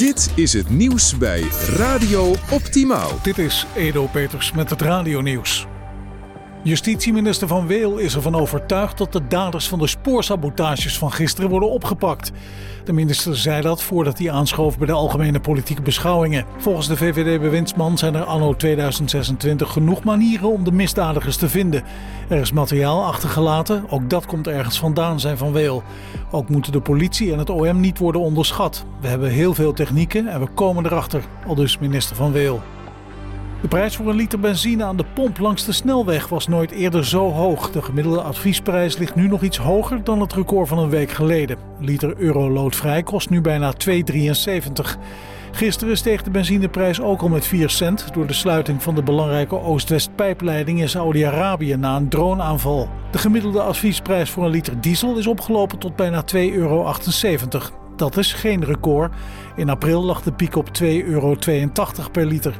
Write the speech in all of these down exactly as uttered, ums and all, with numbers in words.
Dit is het nieuws bij Radio Optimaal. Dit is Edo Peters met het radionieuws. Justitieminister Van Weel is ervan overtuigd dat de daders van de spoorsabotages van gisteren worden opgepakt. De minister zei dat voordat hij aanschoof bij de algemene politieke beschouwingen. Volgens de V V D-bewindsman zijn er anno tweeduizend zesentwintig genoeg manieren om de misdadigers te vinden. Er is materiaal achtergelaten, ook dat komt ergens vandaan, zei Van Weel. Ook moeten de politie en het O M niet worden onderschat. We hebben heel veel technieken en we komen erachter, aldus minister Van Weel. De prijs voor een liter benzine aan de pomp langs de snelweg was nooit eerder zo hoog. De gemiddelde adviesprijs ligt nu nog iets hoger dan het record van een week geleden. Een liter euroloodvrij kost nu bijna twee komma drieënzeventig. Gisteren steeg de benzineprijs ook al met vier cent... door de sluiting van de belangrijke Oost-West-pijpleiding in Saoedi-Arabië na een droneaanval. De gemiddelde adviesprijs voor een liter diesel is opgelopen tot bijna twee euro achtenzeventig. Dat is geen record. In april lag de piek op twee euro tweeëntachtig per liter.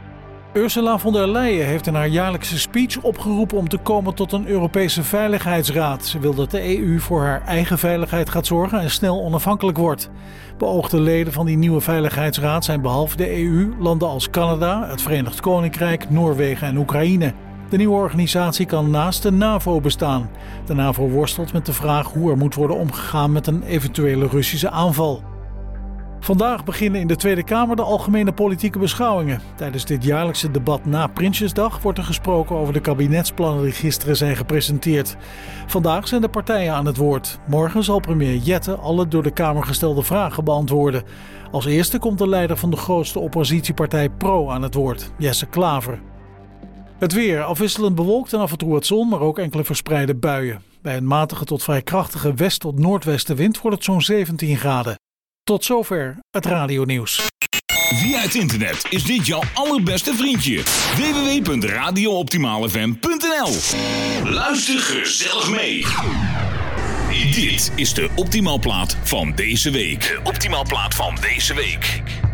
Ursula von der Leyen heeft in haar jaarlijkse speech opgeroepen om te komen tot een Europese Veiligheidsraad. Ze wil dat de E U voor haar eigen veiligheid gaat zorgen en snel onafhankelijk wordt. Beoogde leden van die nieuwe Veiligheidsraad zijn behalve de E U landen als Canada, het Verenigd Koninkrijk, Noorwegen en Oekraïne. De nieuwe organisatie kan naast de NAVO bestaan. De NAVO worstelt met de vraag hoe er moet worden omgegaan met een eventuele Russische aanval. Vandaag beginnen in de Tweede Kamer de algemene politieke beschouwingen. Tijdens dit jaarlijkse debat na Prinsjesdag wordt er gesproken over de kabinetsplannen die gisteren zijn gepresenteerd. Vandaag zijn de partijen aan het woord. Morgen zal premier Jette alle door de Kamer gestelde vragen beantwoorden. Als eerste komt de leider van de grootste oppositiepartij Pro aan het woord, Jesse Klaver. Het weer, afwisselend bewolkt en af en toe wat zon, maar ook enkele verspreide buien. Bij een matige tot vrij krachtige west- tot noordwestenwind wordt het zo'n zeventien graden. Tot zover het radionieuws. Via het internet is dit jouw allerbeste vriendje. w w w punt radio optimaal f m punt n l. Luister gezellig mee. Dit is de Optimaalplaat van deze week. De Optimaalplaat van deze week.